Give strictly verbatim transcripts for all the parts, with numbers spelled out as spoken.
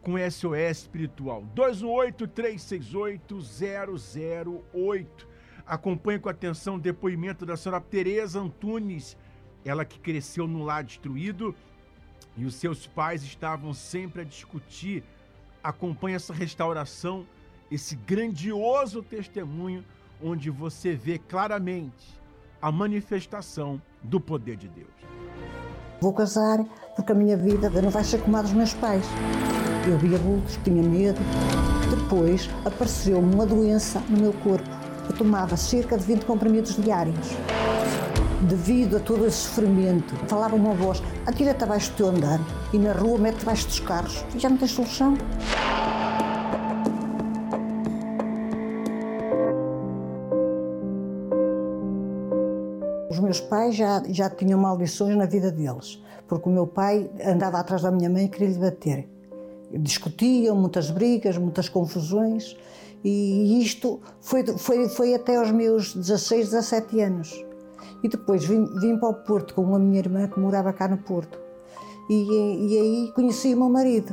com S O S Espiritual. dois um oito, três seis oito, zero zero oito. Acompanhe com atenção o depoimento da senhora Tereza Antunes, ela que cresceu no lar destruído e os seus pais estavam sempre a discutir. Acompanhe essa restauração, esse grandioso testemunho, onde você vê claramente a manifestação do poder de Deus. Vou casar porque a minha vida não vai ser como a dos meus pais. Eu via bultos, tinha medo. Depois apareceu-me uma doença no meu corpo. Eu tomava cerca de vinte comprimidos diários. Devido a todo esse sofrimento, falava uma voz: atira-te abaixo do teu andar e na rua mete-te abaixo dos carros. Já não tens solução. Os meus pais já, já tinham maldições na vida deles, porque o meu pai andava atrás da minha mãe e queria lhe bater. Discutiam, muitas brigas, muitas confusões, e isto foi, foi, foi até aos meus dezasseis, dezassete anos. E depois vim, vim para o Porto com a minha irmã que morava cá no Porto, e, e aí conheci o meu marido.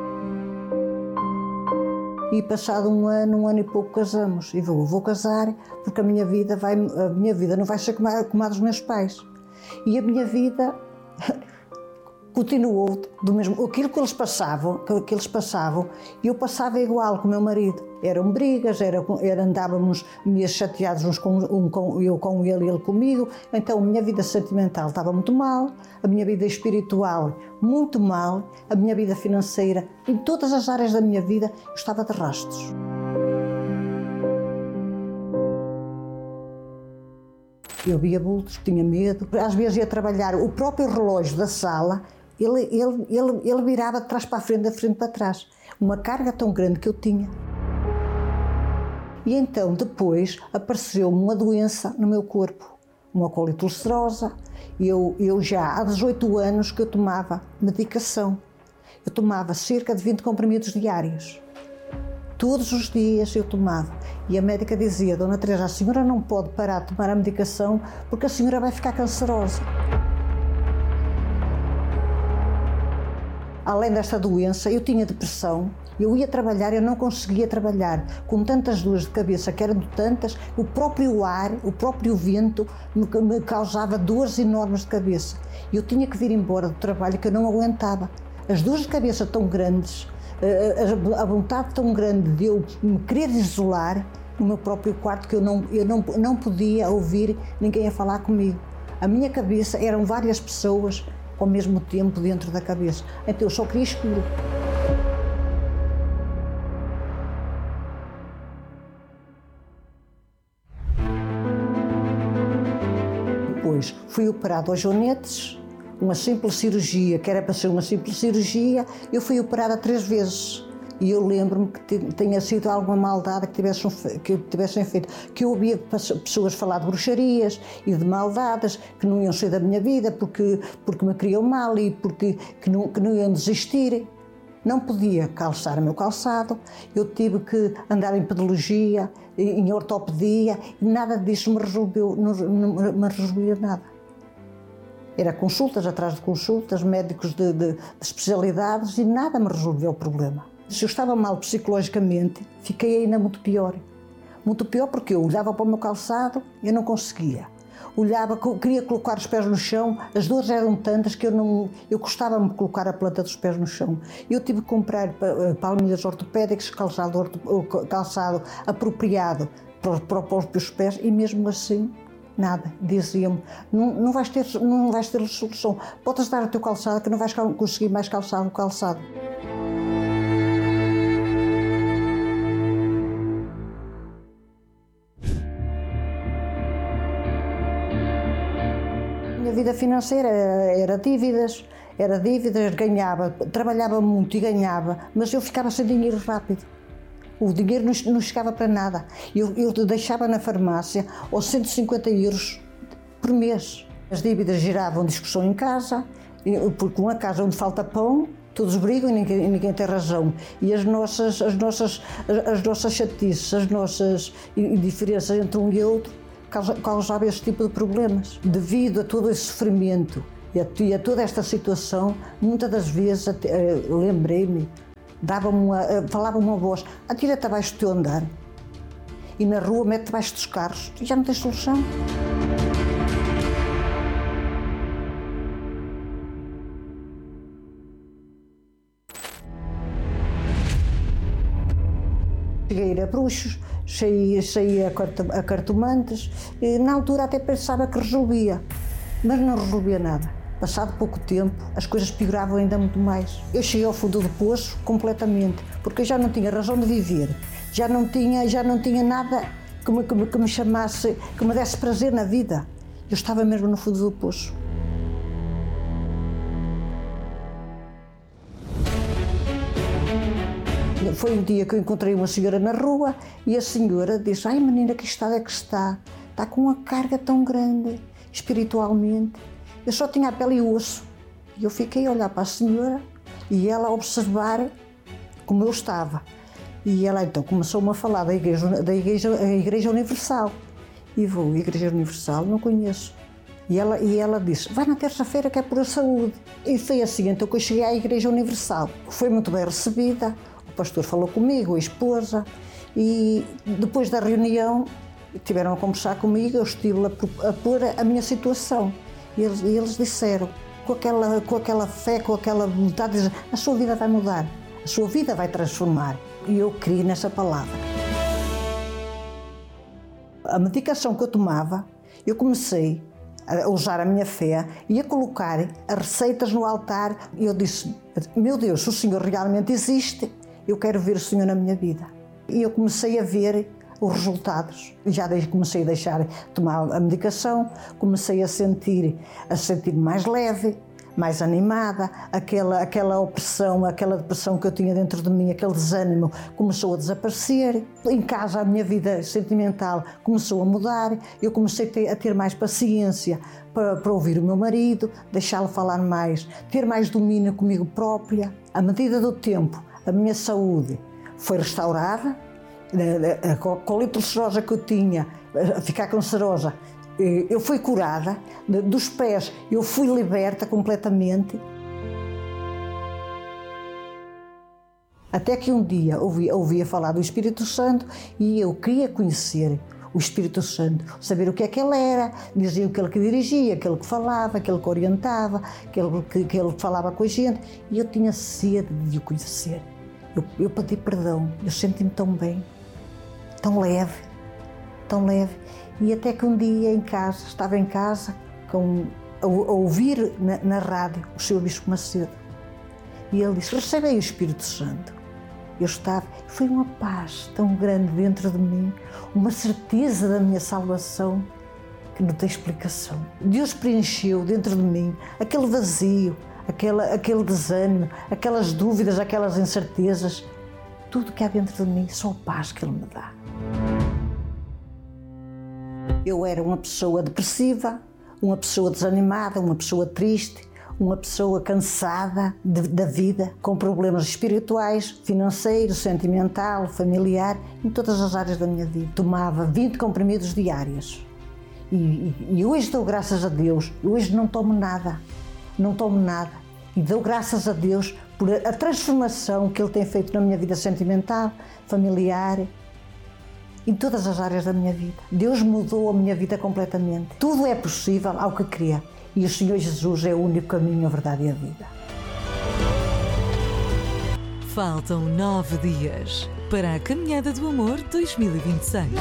E passado um ano, um ano e pouco casamos. E vou, vou casar porque a minha vida, vai, a minha vida não vai ser como a, como a dos meus pais. E a minha vida continuou do mesmo. Aquilo que eles passavam, que eles passavam, eu passava igual com o meu marido. Eram brigas, era, era, andávamos meio chateados uns com, um, com, eu com ele e ele comigo. Então a minha vida sentimental estava muito mal, a minha vida espiritual muito mal, a minha vida financeira, em todas as áreas da minha vida, eu estava de rastros. Eu via bultos, tinha medo. Às vezes ia trabalhar, o próprio relógio da sala, ele, ele, ele, ele virava de trás para a frente, da frente para trás. Uma carga tão grande que eu tinha. E então, depois, apareceu-me uma doença no meu corpo, uma colite ulcerosa. Eu, eu já há dezoito anos que eu tomava medicação. Eu tomava cerca de vinte comprimidos diários. Todos os dias eu tomava. E a médica dizia: Dona Teresa, a senhora não pode parar de tomar a medicação porque a senhora vai ficar cancerosa. Além desta doença, eu tinha depressão. Eu ia trabalhar, eu não conseguia trabalhar, com tantas dores de cabeça, que eram tantas, o próprio ar, o próprio vento me, me causava dores enormes de cabeça. Eu tinha que vir embora do trabalho que eu não aguentava. As dores de cabeça tão grandes, a, a vontade tão grande de eu me querer isolar no meu próprio quarto, que eu não, eu não, não podia ouvir ninguém a falar comigo. A minha cabeça eram várias pessoas ao mesmo tempo dentro da cabeça, então eu só queria escuro. Depois fui operado aos joanetes, uma simples cirurgia, que era para ser uma simples cirurgia, eu fui operada três vezes. E eu lembro-me que tenha sido alguma maldade que tivessem, que tivessem feito, que eu ouvia pessoas falar de bruxarias e de maldades que não iam sair da minha vida porque, porque me queriam mal e porque que não, que não iam desistir. Não podia calçar o meu calçado, eu tive que andar em pedologia, em ortopedia, e nada disso me resolveu, não, não me resolvia nada. Era consultas atrás de consultas, médicos de, de, de especialidades, e nada me resolveu o problema. Se eu estava mal psicologicamente, fiquei ainda muito pior. Muito pior porque eu olhava para o meu calçado e eu não conseguia. Olhava, queria colocar os pés no chão, as dores eram tantas que eu não, eu gostava-me de colocar a planta dos pés no chão. Eu tive que comprar palmilhas ortopédicas, calçado, calçado apropriado para, para os pés, e mesmo assim, nada. Diziam-me: não, não, vais ter, não vais ter solução, podes dar o teu calçado que não vais conseguir mais calçar o calçado. A vida financeira era dívidas, era dívidas, ganhava, trabalhava muito e ganhava, mas eu ficava sem dinheiro rápido. O dinheiro não, não chegava para nada. Eu, eu deixava na farmácia aos cento e cinquenta euros por mês. As dívidas geravam discussão em casa, porque uma casa onde falta pão, todos brigam e ninguém, ninguém tem razão. E as nossas, as nossas, as nossas chatices, as nossas diferenças entre um e outro, causava esse tipo de problemas. Devido a todo esse sofrimento e a, e a toda esta situação, muitas das vezes lembrei-me dava-me uma, falava uma voz, atira-te abaixo do teu andar. E na rua mete-te abaixo dos carros, e já não tens solução. Cheguei a ir a bruxos, cheguei a cartomantes, e na altura até pensava que resolvia, mas não resolvia nada. Passado pouco tempo, as coisas pioravam ainda muito mais. Eu cheguei ao fundo do poço completamente, porque eu já não tinha razão de viver, já não tinha, já não tinha nada que me, que, me, que me chamasse, que me desse prazer na vida. Eu estava mesmo no fundo do poço. Foi um dia que eu encontrei uma senhora na rua e a senhora disse: ai menina, que estado é que está? Está com uma carga tão grande, espiritualmente. Eu só tinha a pele e o osso. E eu fiquei a olhar para a senhora e ela a observar como eu estava. E ela então começou-me a falar da Igreja, da igreja, a igreja Universal. E vou, a Igreja Universal, não conheço. E ela, e ela disse: vai na terça-feira que é por a saúde. E foi assim, então que eu cheguei à Igreja Universal. Foi muito bem recebida. O pastor falou comigo, a esposa, e depois da reunião tiveram a conversar comigo, eu estive a, a pôr a minha situação. E eles, e eles disseram, com aquela, com aquela fé, com aquela vontade, de dizer: a sua vida vai mudar, a sua vida vai transformar. E eu criei nessa palavra. A medicação que eu tomava, eu comecei a usar a minha fé e a colocar as receitas no altar. E eu disse: meu Deus, se o Senhor realmente existe, eu quero ver o Senhor na minha vida. E eu comecei a ver os resultados. Já comecei a deixar de tomar a medicação, comecei a sentir, a sentir-me mais leve, mais animada, aquela, aquela opressão, aquela depressão que eu tinha dentro de mim, aquele desânimo começou a desaparecer. Em casa a minha vida sentimental começou a mudar, eu comecei a ter, a ter mais paciência para, para ouvir o meu marido, deixá-lo falar mais, ter mais domínio comigo própria. À medida do tempo, a minha saúde foi restaurada, a colite ulcerosa que eu tinha, a ficar cancerosa, eu fui curada, dos pés eu fui liberta completamente. Até que um dia ouvia, ouvia falar do Espírito Santo e eu queria conhecer o Espírito Santo, saber o que é que ele era, dizia o que ele que dirigia, aquele que falava, aquele que orientava, aquele que, que ele falava com a gente, e eu tinha sede de o conhecer. Eu, eu pedi perdão, eu senti-me tão bem, tão leve, tão leve. E até que um dia em casa, estava em casa, com, a, a ouvir na, na rádio o seu Bispo Macedo. E ele disse: recebe aí o Espírito Santo. Eu estava, foi uma paz tão grande dentro de mim, uma certeza da minha salvação que não tem explicação. Deus preencheu dentro de mim aquele vazio, aquela, aquele desânimo, aquelas dúvidas, aquelas incertezas. Tudo que há dentro de mim, só a paz que Ele me dá. Eu era uma pessoa depressiva, uma pessoa desanimada, uma pessoa triste, uma pessoa cansada de, da vida, com problemas espirituais, financeiros, sentimental, familiar, em todas as áreas da minha vida. Tomava vinte comprimidos diários. E, e, e hoje dou graças a Deus, hoje não tomo nada, não tomo nada. E dou graças a Deus por a transformação que Ele tem feito na minha vida sentimental, familiar, em todas as áreas da minha vida. Deus mudou a minha vida completamente. Tudo é possível ao que crê. E o Senhor Jesus é o único caminho, a verdade e a vida. Faltam nove dias para a Caminhada do Amor dois mil e vinte e seis.